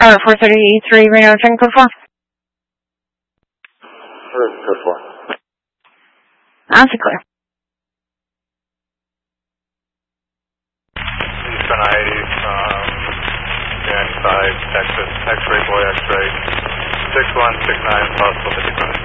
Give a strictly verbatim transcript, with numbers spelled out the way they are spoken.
Uh, four thirty-three Reno, ten code four. Code four. That's clear. Eastern I eighty, um, Jack side, Texas, X-ray boy, X-ray, six one six nine, possible fifty-five.